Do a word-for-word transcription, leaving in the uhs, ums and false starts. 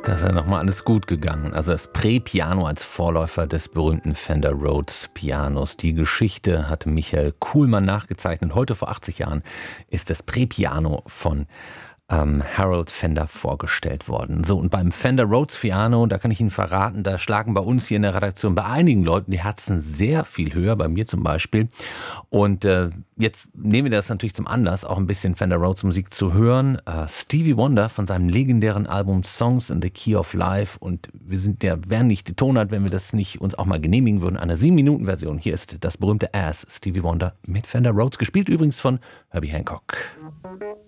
Da ist ja nochmal alles gut gegangen. Also das Prä-Piano als Vorläufer des berühmten Fender Rhodes Pianos. Die Geschichte hat Michael Kuhlmann nachgezeichnet. Heute vor achtzig Jahren ist das Prä-Piano von ähm, Harold Fender vorgestellt worden. So, und beim Fender Rhodes Piano, da kann ich Ihnen verraten, da schlagen bei uns hier in der Redaktion bei einigen Leuten die Herzen sehr viel höher, bei mir zum Beispiel. Und äh, jetzt nehmen wir das natürlich zum Anlass, auch ein bisschen Fender Rhodes Musik zu hören. Äh, Stevie Wonder von seinem legendären Album Songs in the Key of Life. Und wir sind ja, wären nicht die Tonart, wenn wir das nicht uns auch mal genehmigen würden. Eine sieben Minuten Version. Hier ist das berühmte Ass Stevie Wonder mit Fender Rhodes, gespielt übrigens von Herbie Hancock.